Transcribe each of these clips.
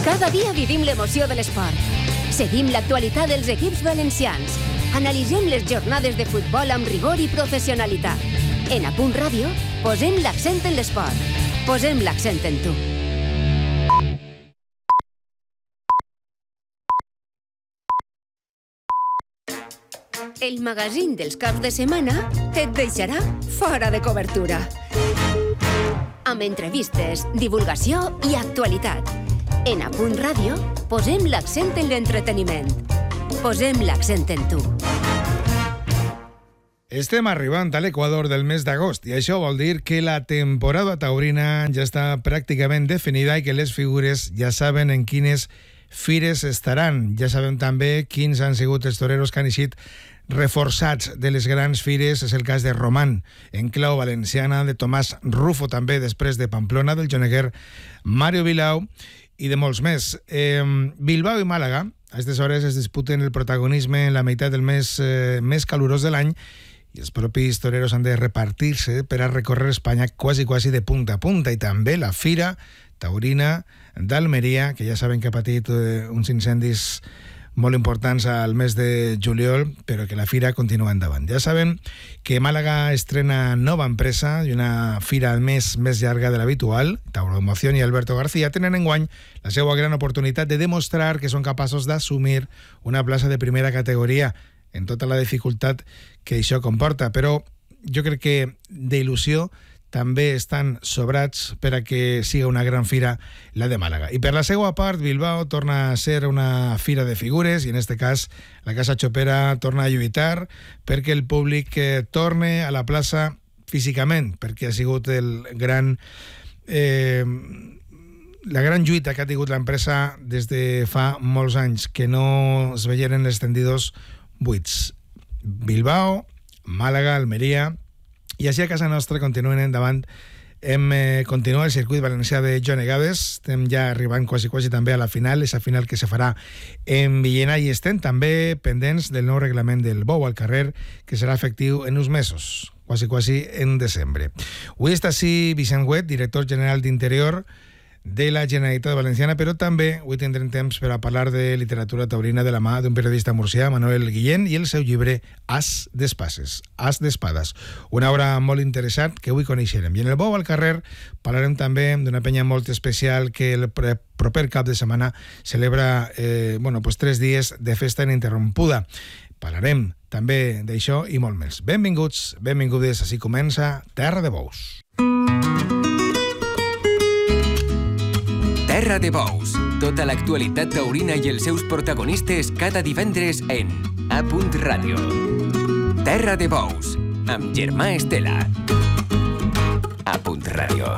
Cada dia vivim l'emoció de l'esport. Seguim l'actualitat dels equips valencians. Analitzem les jornades de futbol amb rigor i professionalitat. En A Punt Ràdio posem l'accent en l'esport. Posem l'accent en tu. El magazín dels caps de setmana et deixarà fora de cobertura. Amb entrevistes, divulgació i actualitat. En A Punt Ràdio posem l'accent en l'entreteniment. Posem l'accent en tu. Estem arribant a l'equador del mes d'agost i això vol dir que la temporada taurina ja està pràcticament definida i que les figures ja saben en quines fires estaran. Ja sabem també quins han sigut els toreros que han eixit reforçats de les grans fires. És el cas de Román, en clau valenciana, de Tomàs Rufo també després de Pamplona, del joneguer Mario Vilau i de molts més. Bilbao i Màlaga a aquestes hores es disputen el protagonisme en la meitat del mes més calorós de l'any i els propis toreros han de repartir-se per a recórrer Espanya quasi de punta a punta, i també la Fira Taurina d'Almeria, que ja saben que ha patit uns incendis molt importants al mes de juliol, però que la fira continua endavant. Ja saben que Màlaga estrena nova empresa i una fira més llarga de l'habitual. Tauromoción i Alberto García tenen enguany la seva gran oportunitat de demostrar que són capaços d'assumir una plaça de primera categoria en tota la dificultat que això comporta, però jo crec que d'il·lusió també estan sobrats per a que siga una gran fira la de Màlaga. I per la seva part, Bilbao torna a ser una fira de figures i en este cas la Casa Chopera torna a lluitar perquè el públic torne a la plaça físicament, perquè ha sigut la gran lluita que ha tingut l'empresa des de fa molts anys, que no es veien els tendidors buits. Bilbao, Màlaga, Almeria, i així a casa nostra continuen endavant. Continua el circuit valencià de Jonegades. Estem ja arribant quasi també a la final, aquesta final que se farà en Villena, i estem també pendents del nou reglament del bou al carrer, que serà efectiu en uns mesos, quasi en desembre. Avui està així Vicent Huet, director general d'Interior de la Generalitat Valenciana, però també avui tindrem temps per a parlar de literatura taurina de la mà d'un periodista murcià, Manuel Guillén, i el seu llibre As d'Espades, una obra molt interessant que avui coneixerem. I en el bou al carrer parlarem també d'una penya molt especial que el proper cap de setmana celebra 3 dies de festa ininterrompuda. Parlarem també d'això i molt més. Benvinguts, benvingudes, així comença Terra de Bous. Terra de Bous. Tota l'actualitat taurina i els seus protagonistes cada divendres en A Punt Ràdio. Terra de Bous, amb Germà Estela. A Punt Ràdio.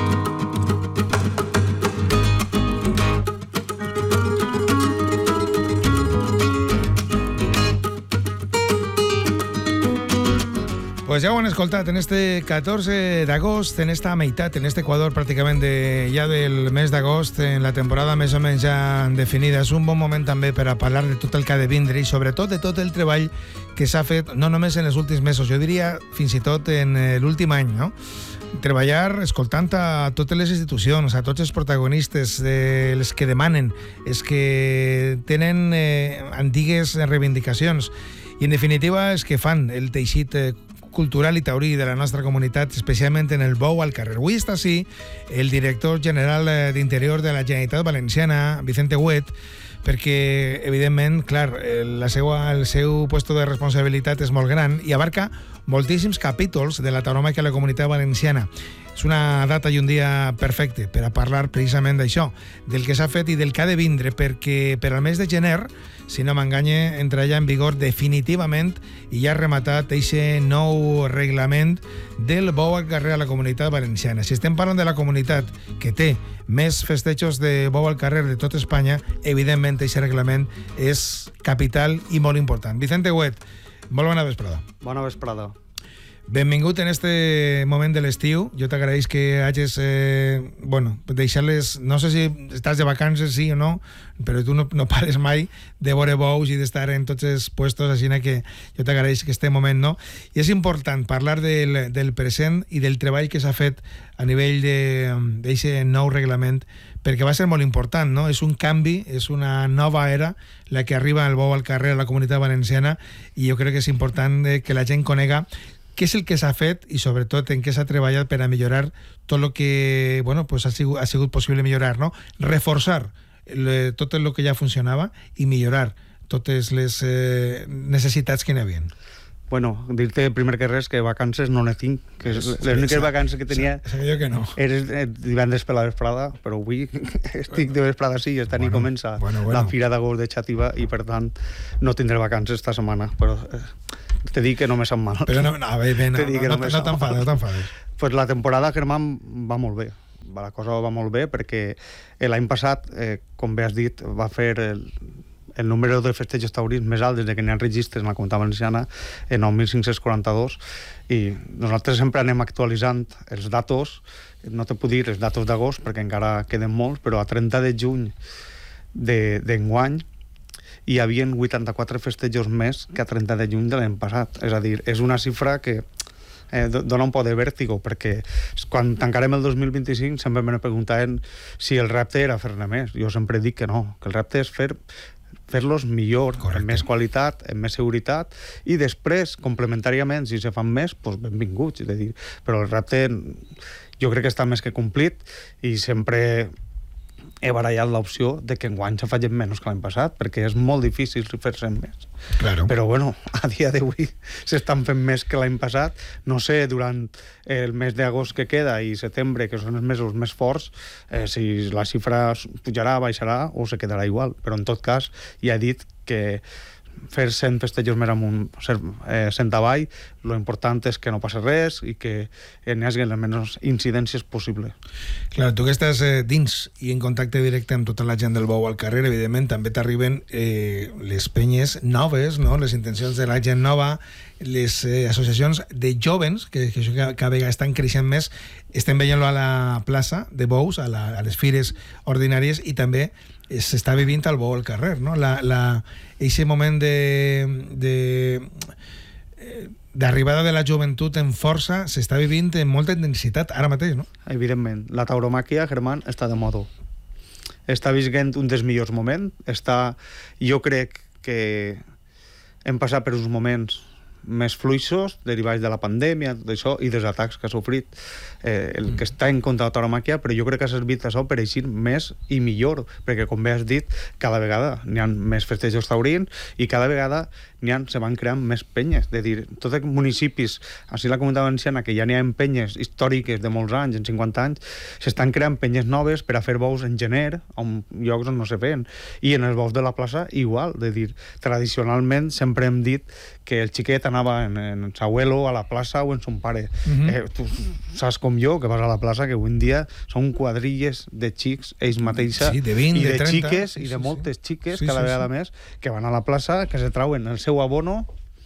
Pues ja ho han escoltat, en este 14 d'agost, en esta meitat, en este Equador pràcticament ja del mes d'agost, en la temporada més o menys ja definida. És un bon moment també per a parlar de tot el que ha de vindre i sobretot de tot el treball que s'ha fet, no només en els últims mesos, jo diria fins i tot en l'últim any, no? Treballar escoltant a totes les institucions, a tots els protagonistes, els que demanen, els que tenen antigues reivindicacions i en definitiva els que fan el teixit cultural i taurí de la nostra comunitat, especialment en el bou al carrer. Avui està així el director general d'Interior de la Generalitat Valenciana, Vicent Huet, perquè, evidentment, clar, el seu puesto de responsabilitat és molt gran i abarca moltíssims capítols de la tauromàquia a la comunitat valenciana. És una data i un dia perfecte per a parlar precisament d'això, del que s'ha fet i del que ha de vindre, perquè per al mes de gener, si no m'enganye, entra ja en vigor definitivament i ja ha rematat aquest nou reglament del bou al carrer a la comunitat valenciana. Si estem parlant de la comunitat que té més festejos de bou al carrer de tot Espanya, evidentment aquest reglament és capital i molt important. Vicente Huet, molt bona vesprada. Bona vesprada. Benvingut en este moment de l'estiu. Jo t'agraeix que hagis, deixar-les... No sé si estàs de vacances, sí o no, però tu no pares mai de veure bous i d'estar en tots els puestos, així que jo t'agraeix que este moment, no? I és important parlar del present i del treball que s'ha fet a nivell d'aquest nou reglament, perquè va ser molt important, no? És un canvi, és una nova era la que arriba el bou al carrer a la Comunitat Valenciana, i jo crec que és important que la gent conega què és el que s'ha fet i sobretot en què s'ha treballat per a millorar tot el que ha sigut possible millorar, no? Reforçar tot el que ja funcionava i millorar totes les necessitats que n'hi havia. Bueno, dir-te primer que res que vacances no ne tinc, que les úniques vacances que tenia eren divendres per la vesprada, però avui estic de vesprada sí, esta nit comença la Fira d'Agost de Xàtiva i per tant no tindré vacances esta setmana, però te dic que no me sap mal. Però no t'enfades. Pues la temporada, Germán, va molt bé. La cosa va molt bé perquè l'any passat, com bé has dit, va fer el número de festejos taurins més alt des que n'hi ha registres en la Comunitat Valenciana, en 9.542, i nosaltres sempre anem actualitzant els datos, no te puc dir els datos d'agost perquè encara queden molts, però a 30 de juny d'enguany hi havia 84 festejos més que a 30 de juny de l'any passat. És a dir, és una xifra que dona un poc de vèrtigo, perquè quan tancarem el 2025 sempre me preguntaven si el repte era fer-ne més. Jo sempre dic que no, que el repte és fer-los millor, amb més qualitat, amb més seguretat, i després, complementàriament, si se fan més, doncs benvinguts. És a dir, però el repte jo crec que està més que complit, i sempre he barallat l'opció de que enguany se facin menys que l'any passat, perquè és molt difícil fer-se'n més. Claro. Però bueno, a dia d'avui s'estan fent més que l'any passat. No sé, durant el mes d'agost que queda i setembre, que són els mesos més forts, si la xifra pujarà, baixarà o se quedarà igual. Però en tot cas, ja he dit que fer 100 festejos més amunt, 100 avall, lo important és que no passi res i que n'hi hagi les menys incidències possible. Clar, tu que estàs dins i en contacte directe amb tota la gent del bou al carrer, evidentment també t'arriben les penyes noves, no? Les intencions de la gent nova, les associacions de jovens, que això cada vegada estan creixent més, estem veient-lo a la plaça de bous, a les fires ordinàries, i també s'està vivint al bou al carrer, no? Eixe moment d'arribada de la joventut en força s'està vivint amb molta intensitat ara mateix, no? Evidentment. La tauromàquia, Germán, està de moda. Està visquent un dels millors moments. Jo crec que hem passat per uns moments més fluixos, derivats de la pandèmia, tot això, i dels atacs que ha sofrit el que està en contra de la tauromàquia, però jo crec que ha servit això per eixir més i millor, perquè com bé has dit, cada vegada n'hi ha més festejos taurins i cada vegada se van creant més penyes. És a dir, tots els municipis, així la Comunitat Valenciana, que ja n'hi ha penyes històriques de molts anys, en 50 anys, s'estan creant penyes noves per a fer bous en gener, en llocs on no se feien. I en els bous de la plaça, igual. És a dir, tradicionalment sempre hem dit que el xiquet anava en sa abuelo a la plaça o en son pare. Tu saps com jo, que vas a la plaça, que avui en dia són quadrilles de xics, ells mateixa, de 20, i de 30, xiques, i de moltes xiques, cada vegada més, que van a la plaça, que se trauen el seu abono,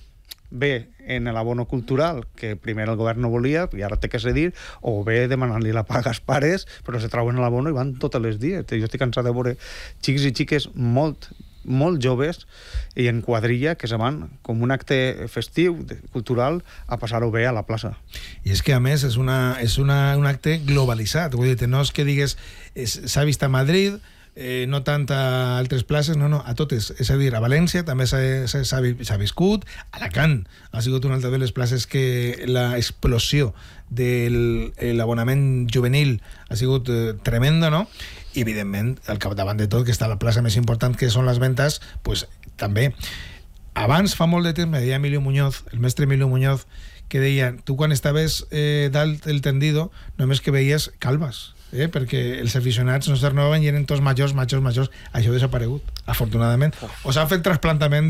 bé en l'abono cultural, que primer el govern no volia, i ara té que cedir, o bé demanant-li la paga als pares, però se trauen l'abono i van totes les dies. Jo estic cansat de veure xics i xiques molt joves i en quadrilla que se van com un acte festiu, cultural, a passar-ho bé a la plaça. I és que a més és un acte globalitzat, vull dir, no és que digues s'ha vist a Madrid, no tant a altres places, no, a totes. És a dir, a València també s'ha viscut, a Alacant ha sigut una altra de les places que l'explosió de l'abonament juvenil ha sigut tremenda, no? I evidentment, al capdavant de tot, que està la plaça més important, que són les ventes, pues també. Abans, fa molt de temps, me deia Emilio Muñoz, el mestre Emilio Muñoz, que deia, tu quan estaves dalt del tendido, només que veies calvas, perquè els aficionats no es renoven i eren tots majors, això ha desaparegut, afortunadament. O s'han fet trasplantament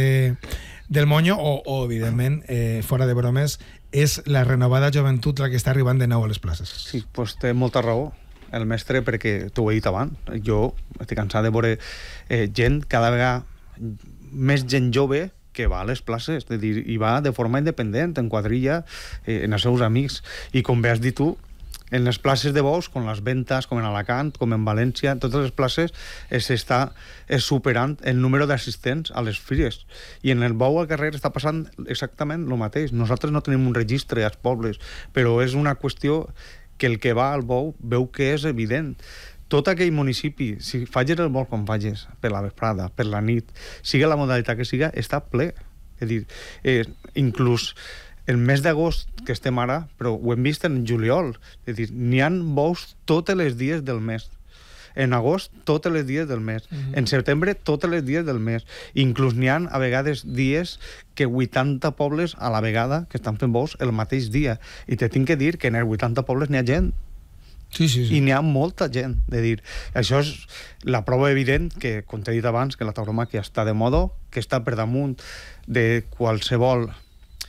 del monyo o evidentment, fora de bromes, és la renovada joventut la que està arribant de nou a les places. Sí, doncs té molta raó el mestre, perquè t'ho he dit abans. Jo estic cansat de veure gent, cada vegada més gent jove que va a les places, és a dir, i va de forma independent, en quadrilla, en els seus amics. I com bé has dit tu, en les places de bous, com les Ventas, com en Alacant, com en València, en totes les places s'està superant el número d'assistents a les fires. I en el bou al carrer està passant exactament el mateix. Nosaltres no tenim un registre als pobles, però és una qüestió que el que va al bou veu que és evident. Tot aquell municipi, si facis el bou com facis, per la vesprada, per la nit, siga la modalitat que siga, està ple. És a dir, inclús el mes d'agost que estem ara, però ho hem vist en juliol, és a dir, n'hi ha bous totes les dies del mes. En agost, totes les dies del mes. En setembre, totes les dies del mes. Inclús n'hi ha, a vegades, dies que 80 pobles a la vegada que estan fent bous el mateix dia. I te tinc que dir que en els 80 pobles n'hi ha gent. Sí. I n'hi ha molta gent. De dir, això és la prova evident que, com t'he dit abans, que la tauromàquia està de moda, que està per damunt de qualsevol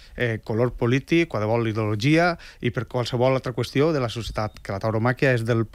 color polític, qualsevol ideologia i per qualsevol altra qüestió de la societat, que la tauromàquia és del